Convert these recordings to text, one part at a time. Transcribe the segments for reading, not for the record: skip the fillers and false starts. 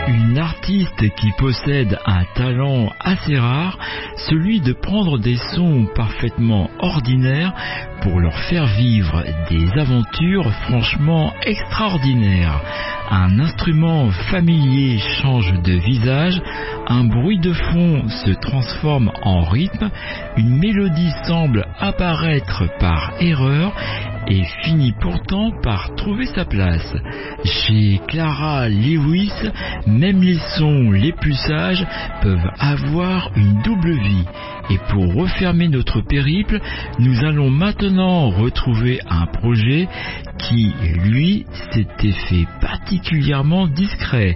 une artiste qui possède un talent assez rare, celui de prendre des sons parfaitement ordinaires pour leur faire vivre des aventures franchement extraordinaires. Un instrument familier change de visage, un bruit de fond se transforme en rythme, une mélodie semble apparaître par erreur et finit pourtant par trouver sa place. Chez Clara Lewis, même les sons les plus sages peuvent avoir une double vie. Et pour refermer notre périple, nous allons maintenant retrouver un projet qui, lui, s'était fait particulièrement discret.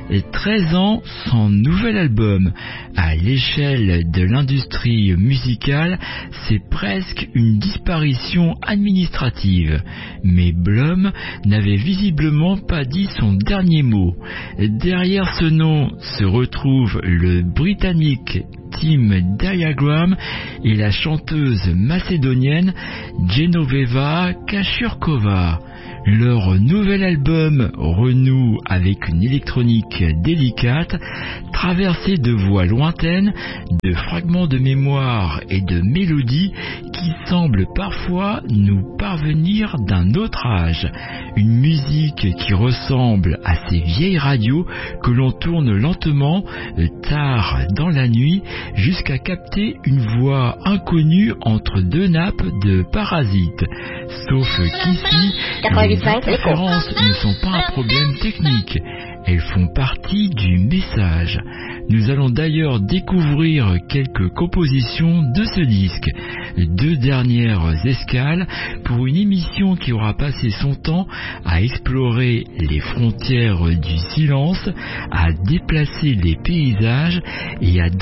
13 ans sans nouvel album. À l'échelle de l'industrie musicale, c'est presque une disparition administrative. Mais Blum n'avait visiblement pas dit son dernier mot. Derrière ce nom se retrouve le Britannique Tim Diagram et la chanteuse macédonienne Genoveva Kashurkova. Leur nouvel album renoue avec une électronique délicate, traversée de voix lointaines, de fragments de mémoire et de mélodies qui semblent parfois nous parvenir d'un autre âge. Une musique qui ressemble à ces vieilles radios que l'on tourne lentement, tard dans la nuit, jusqu'à capter une voix inconnue entre deux nappes de parasites. Sauf qu'ici, les interférences ne sont pas un problème technique, elles font partie du message. Nous allons d'ailleurs découvrir quelques compositions de ce disque. 2 dernières escales pour une émission qui aura passé son temps à explorer les frontières du silence, à déplacer les paysages et à